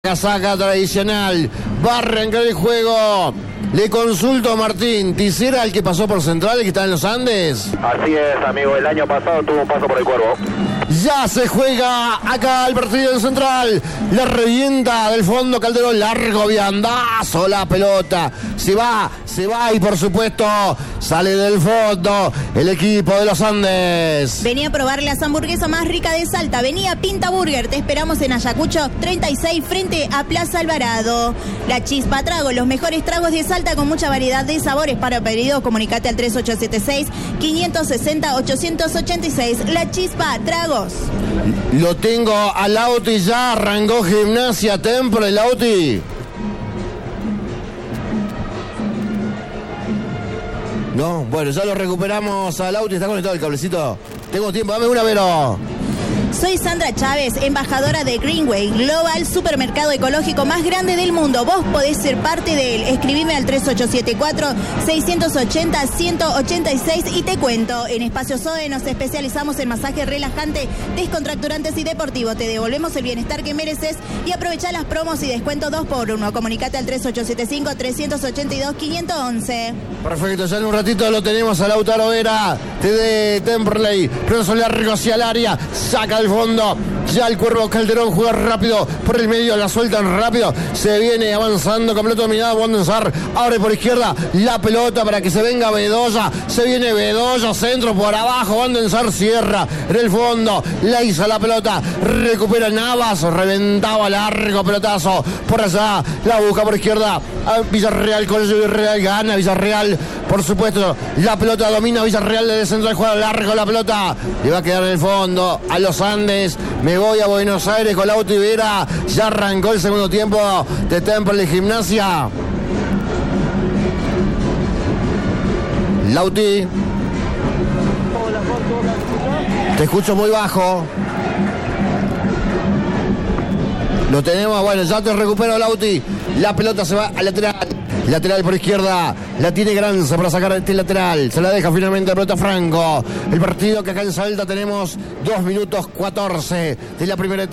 casaca tradicional. Va a arrancar el juego. Le consulto a Martín, ¿Tisera el que pasó por Central, el que está en los Andes? Así es, amigo, el año pasado tuvo un paso por el Cuervo. Ya se juega acá el partido en Central. La revienta del fondo Calderón. Largo viandazo la pelota. Se va y por supuesto sale del fondo el equipo de los Andes. Venía a probar las hamburguesas más ricas de Salta. Venía Pinta Burger. Te esperamos en Ayacucho 36 frente a Plaza Alvarado. La Chispa Trago, los mejores tragos de Salta con mucha variedad de sabores. Para pedidos, comunicate al 3876-560-886. La Chispa Trago. Lo tengo a Lauti, ya arrancó Gimnasia Temple, Lauti. No, bueno, ya lo recuperamos a Lauti, está conectado el cablecito. Tengo tiempo, dame una, Vero. Soy Sandra Chávez, embajadora de Greenway, Global Supermercado Ecológico más grande del mundo. Vos podés ser parte de él. Escribime al 3874-680-186 y te cuento. En Espacio Zoe nos especializamos en masaje relajante, descontracturantes y deportivo. Te devolvemos el bienestar que mereces y aprovechá las promos y descuento 2x1. Comunicate al 3875-382-511. Perfecto, ya en un ratito lo tenemos a Lautaro Vera, de Temperley. Pero largo hacia el área, saca al fondo. Ya el Cuervo Calderón juega rápido por el medio, la sueltan rápido. Se viene avanzando, completo dominado. Wandensar abre por izquierda la pelota para que se venga Bedoya. Se viene Bedoya, centro por abajo. Wandensar cierra en el fondo. La hizo la pelota, recupera Navas. Reventaba largo pelotazo por allá. La busca por izquierda a Villarreal. Con ello Villarreal gana. Villarreal, por supuesto, la pelota domina Villarreal desde el centro del juego. Largo la pelota. Le va a quedar en el fondo a los Andes. Me voy a Buenos Aires con Lauti Vera. Ya arrancó el segundo tiempo de Temple de Gimnasia. Lauti. Te escucho muy bajo. Lo tenemos, bueno, ya te recupero, Lauti. La pelota se va al lateral. Lateral por izquierda, la tiene Granza para sacar este lateral. Se la deja finalmente a pelota Franco. El partido que acá en Salta tenemos 2 minutos 14 de la primera etapa.